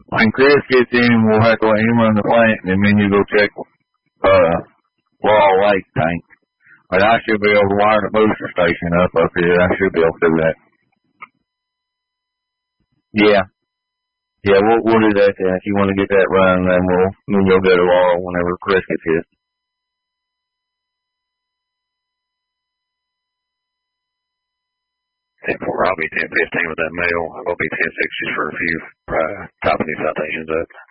When Chris gets in, we'll have to let him run the plant, and then you go check Laurel Lake tank. But I should be able to wire the booster station up here. I should be able to do that. Yeah. Yeah, we'll do that then. If you want to get that run, then you'll go to Laurel whenever Chris gets his. I'll be 10:15 with that mail. I'll be 10:60 for a few top of new citations up.